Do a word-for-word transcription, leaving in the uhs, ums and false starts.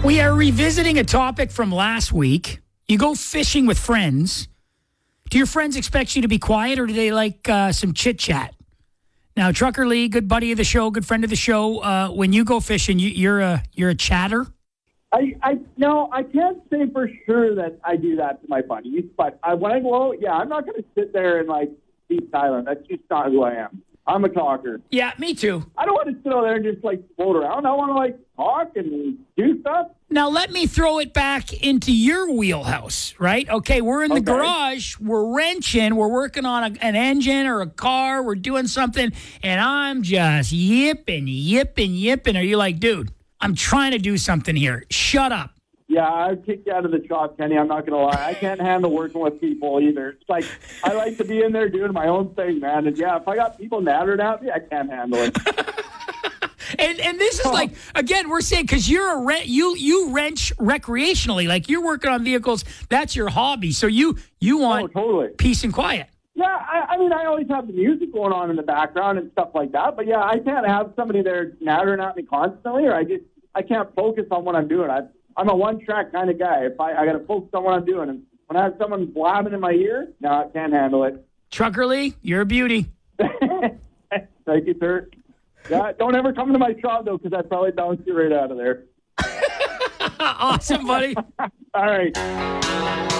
We are revisiting a topic from last week. You go fishing with friends. Do your friends expect you to be quiet, or do they like uh, some chit-chat? Now, Trucker Lee, good buddy of the show, good friend of the show, uh, when you go fishing, you, you're a you're a chatter? I, I no, I can't say for sure that I do that to my buddies, but I, when I go out, yeah, I'm not going to sit there and, like, be silent. That's just not who I am. I'm a talker. Yeah, me too. I don't want to sit out there and just, like, float around. I want to, like, talk and do stuff. Now, let me throw it back into your wheelhouse, right? Okay, we're in the Okay. garage. We're wrenching. We're working on a, an engine or a car. We're doing something, and I'm just yipping, yipping, yipping. Are you like, dude, I'm trying to do something here. Shut up. Yeah, I'd kick you out of the shop, Kenny. I'm not going to lie. I can't handle working with people either. It's like, I like to be in there doing my own thing, man. And, yeah, if I got people nattering at me, I can't handle it. And and this is like, again, we're saying, because you're a re- you you wrench recreationally, like you're working on vehicles. That's your hobby. So you you want Oh, totally. peace and quiet. Yeah, I, I mean, I always have the music going on in the background and stuff like that. But, yeah, I can't have somebody there nattering at me constantly, or I just, I can't focus on what I'm doing. I, I'm a one-track kind of guy. If I, I got to focus on what I'm doing. And when I have someone blabbing in my ear, no, I can't handle it. Trucker Lee, you're a beauty. Thank you, sir. Yeah, don't ever come to my shop, though, because I'd probably bounce you right out of there. Awesome, buddy. All right.